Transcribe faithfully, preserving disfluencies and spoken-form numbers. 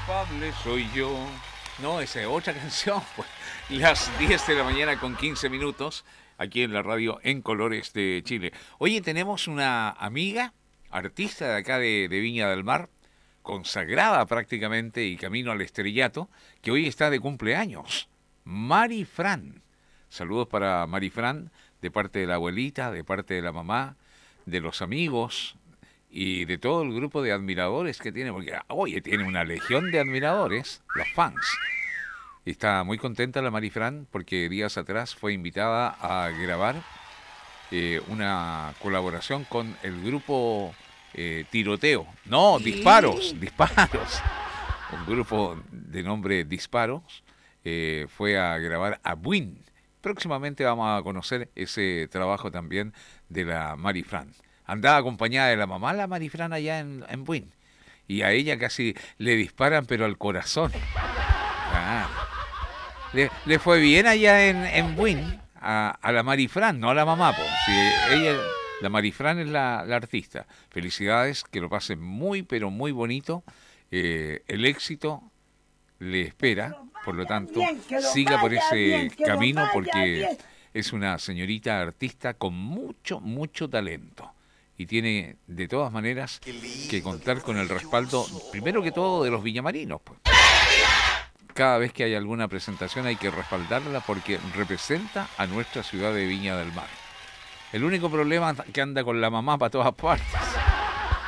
culpable soy yo. No, esa es otra canción. Pues. Las diez de la mañana con quince minutos, aquí en la radio En Colores de Chile. Oye, tenemos una amiga, artista de acá de, de Viña del Mar, consagrada prácticamente y camino al estrellato, que hoy está de cumpleaños. Mari Fran. Saludos para Mari Fran, de parte de la abuelita, de parte de la mamá, de los amigos y de todo el grupo de admiradores que tiene, porque, oye, tiene una legión de admiradores, los fans. Y está muy contenta la Mari Fran porque días atrás fue invitada a grabar eh, una colaboración con el grupo eh, Tiroteo. No, ¿Qué? Disparos, Disparos. Un grupo de nombre Disparos eh, fue a grabar a Buin. Próximamente vamos a conocer ese trabajo también de la Mari Fran. Andaba acompañada de la mamá, la Mari Fran, allá en, en Buin. Y a ella casi le disparan, pero al corazón. Ah. Le, le fue bien allá en, en Buin a, a la Mari Fran, no a la mamá. Po. Si ella, la Mari Fran es la, la artista. Felicidades, que lo pasen muy, pero muy bonito. Eh, el éxito le espera, por lo tanto, siga por ese camino porque es una señorita artista con mucho, mucho talento. Y tiene, de todas maneras, que contar con el respaldo, primero que todo, de los viñamarinos. Pues. Cada vez que hay alguna presentación hay que respaldarla porque representa a nuestra ciudad de Viña del Mar. El único problema es que anda con la mamá para todas partes.